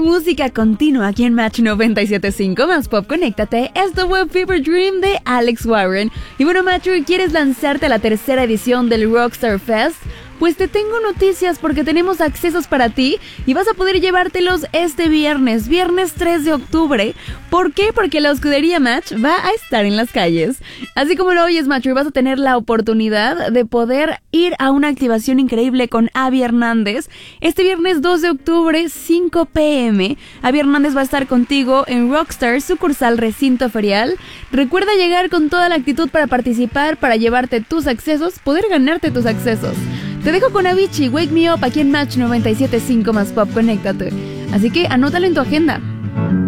música continua aquí en Match 97.5 más Pop. Conéctate. Esto fue Fever Dream de Alex Warren. Y bueno, Match, ¿quieres lanzarte a la tercera edición del Rockstar Fest? Pues te tengo noticias porque tenemos accesos para ti y vas a poder llevártelos este viernes 3 de octubre. ¿Por qué? Porque la escudería Match va a estar en las calles. Así como lo oyes, Match, vas a tener la oportunidad de poder ir a una activación increíble con Abby Hernández. Este viernes 2 de octubre, 5 p.m. Abby Hernández va a estar contigo en Rockstar, sucursal Recinto Ferial. Recuerda llegar con toda la actitud para participar, para llevarte tus accesos, poder ganarte tus accesos. Te dejo con Avicii, Wake Me Up, aquí en Match 97.5 más Pop. Conéctate. Así que anótalo en tu agenda.